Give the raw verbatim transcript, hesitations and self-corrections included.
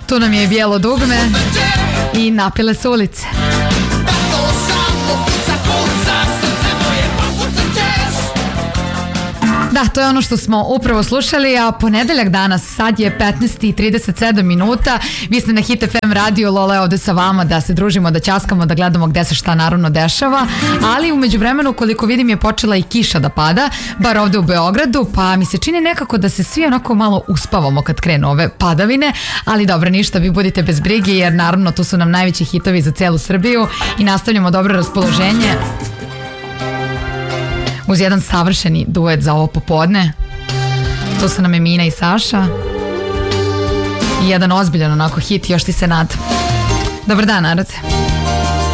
Tu nam je bijelo dugme i napile su ulice. Da, to je ono što smo upravo slušali, a ponedeljak danas, sad je petnaest i trideset sedam minuta, vi ste na Hit F M radio, Lola ovde sa vama da se družimo, da ćaskamo, da gledamo gde se šta naravno dešava, ali umeđu vremenu, koliko vidim, je počela i kiša da pada, bar ovde u Beogradu, pa mi se čini nekako da se svi onako malo uspavamo kad krenu ove padavine, ali dobro, ništa, vi budite bez brige, jer naravno tu su nam najveći hitovi za celu Srbiju i nastavljamo dobro raspoloženje uz jedan savršeni duet za ovo popodne. Tu su nam Emina i Saša i jedan ozbiljan onako hit, Još ti se nadam. Dobar dan, narode.